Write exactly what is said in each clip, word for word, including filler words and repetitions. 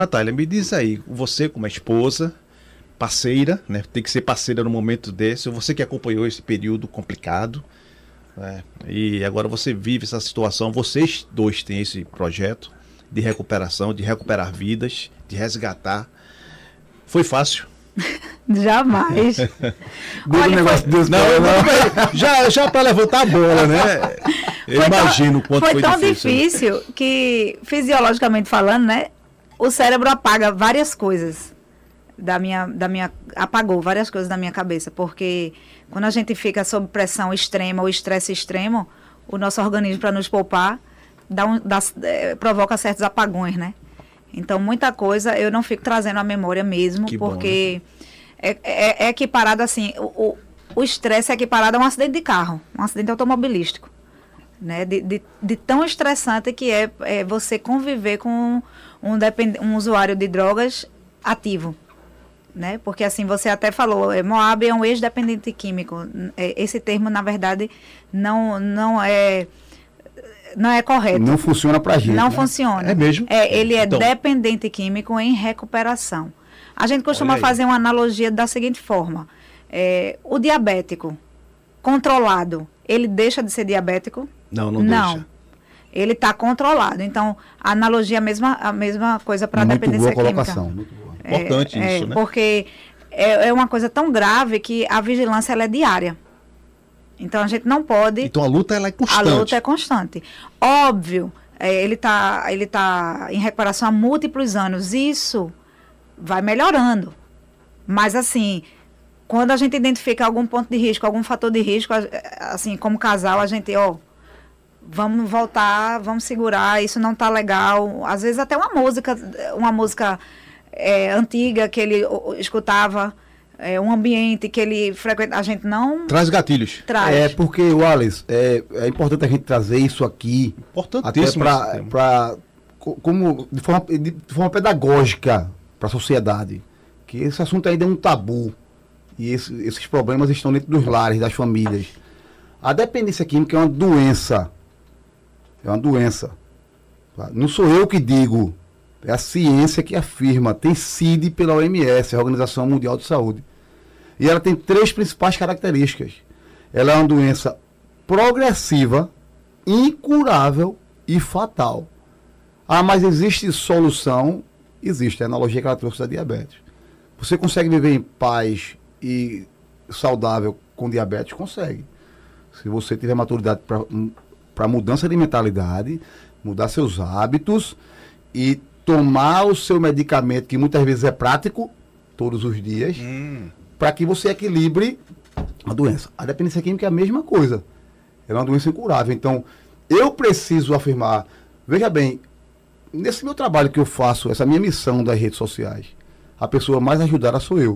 Natália, me diz aí, você como esposa, parceira, né? Tem que ser parceira no momento desse, você que acompanhou esse período complicado, né? E agora você vive essa situação, vocês dois têm esse projeto de recuperação, de recuperar vidas, de resgatar. Foi fácil? Jamais. Olha, negócio foi... Deus não, não, não. Já, já para levantar a bola, né? Eu foi imagino o quanto foi, foi tão difícil. difícil que, fisiologicamente falando, né? O cérebro apaga várias coisas da minha, da minha... Apagou várias coisas da minha cabeça, porque quando a gente fica sob pressão extrema ou estresse extremo, o nosso organismo, para nos poupar, dá um, dá, é, provoca certos apagões, né? Então, muita coisa eu não fico trazendo à memória mesmo, que porque bom, né? é, é, é equiparado assim, o o estresse é equiparado a um acidente de carro, um acidente automobilístico, né? De, de, de tão estressante que é, é você conviver com um, depend, um usuário de drogas ativo, né? Porque assim, você até falou, é, Moab é um ex-dependente químico. É, esse termo, na verdade, não, não é... Não é correto. Não funciona pra gente. Não né? funciona. É mesmo? É, ele é então... dependente químico em recuperação. A gente costuma fazer uma analogia da seguinte forma. É, o diabético controlado, ele deixa de ser diabético? Não, não, não deixa. Ele está controlado. Então, a analogia é a mesma, a mesma coisa para a dependência boa química. Colocação, muito boa. É, Importante é, isso, né? Porque é, é uma coisa tão grave que a vigilância ela é diária. Então, a gente não pode... Então, a luta ela é constante. A luta é constante. Óbvio, é, ele está ele tá em recuperação há múltiplos anos. Isso vai melhorando. Mas, assim, quando a gente identifica algum ponto de risco, algum fator de risco, assim, como casal, a gente, ó, vamos voltar, vamos segurar, isso não está legal. Às vezes, até uma música, uma música é, antiga que ele escutava... É um ambiente que ele frequenta, a gente não... Traz gatilhos. Traz. É porque, Wallace, é, é importante a gente trazer isso aqui. Importantíssimo. Até para, como, de forma, de forma pedagógica para a sociedade. Que esse assunto ainda é um tabu. E esse, esses problemas estão dentro dos lares, das famílias. A dependência química é uma doença. É uma doença. Não sou eu que digo. É a ciência que afirma. Tem C I D pela O M S, a Organização Mundial de Saúde. E ela tem três principais características. Ela é uma doença progressiva, incurável e fatal. Ah, mas existe solução? Existe. A analogia que ela trouxe da diabetes. Você consegue viver em paz e saudável com diabetes? Consegue. Se você tiver maturidade para mudança de mentalidade, mudar seus hábitos e tomar o seu medicamento, que muitas vezes é prático, todos os dias, hum. para que você equilibre a doença. A dependência química é a mesma coisa. Ela é uma doença incurável. Então, eu preciso afirmar, veja bem, nesse meu trabalho que eu faço, essa minha missão das redes sociais, a pessoa mais ajudada sou eu.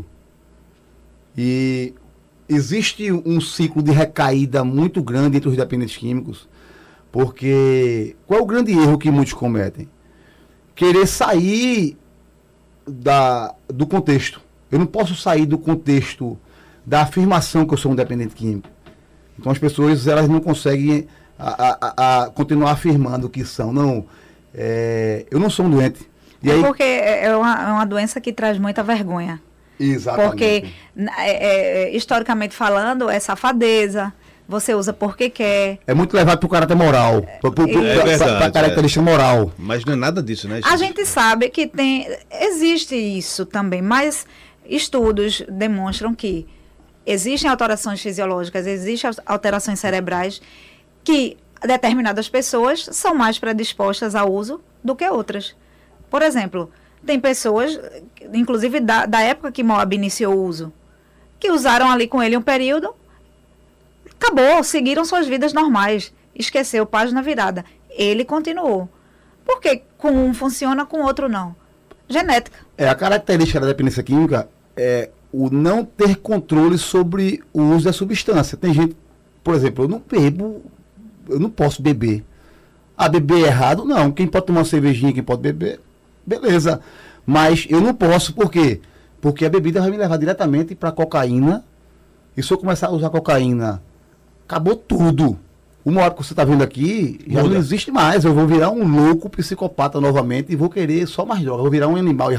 E existe um ciclo de recaída muito grande entre os dependentes químicos, porque qual é o grande erro que muitos cometem? Querer sair da, do contexto. Eu não posso sair do contexto da afirmação que eu sou um dependente químico. Então as pessoas elas não conseguem a, a, a continuar afirmando que são. Não, é, eu não sou um doente. E é aí, porque é uma, é uma doença que traz muita vergonha. Exatamente. Porque, é, é, historicamente falando, é safadeza. Você usa porque quer. É muito levado para o caráter moral. Para a característica é. moral. Mas não é nada disso, né, gente? A gente sabe que tem. Existe isso também, mas estudos demonstram que existem alterações fisiológicas, existem alterações cerebrais que determinadas pessoas são mais predispostas ao uso do que outras. Por exemplo, tem pessoas, inclusive da, da época que Moab iniciou o uso, que usaram ali com ele um período. Acabou, seguiram suas vidas normais. Esqueceu, página virada. Ele continuou. Por que com um funciona, com o outro não? Genética. É, a característica da dependência química é o não ter controle sobre o uso da substância. Tem gente, por exemplo, eu não bebo, eu não posso beber. Ah, beber é errado? Não. Quem pode tomar uma cervejinha, quem pode beber, beleza. Mas eu não posso, por quê? Porque a bebida vai me levar diretamente para cocaína. E se eu começar a usar cocaína, acabou tudo. uma hora que você está vendo aqui, já Muda. não existe mais. Eu vou virar um louco psicopata novamente e vou querer só mais droga. Eu vou virar um animal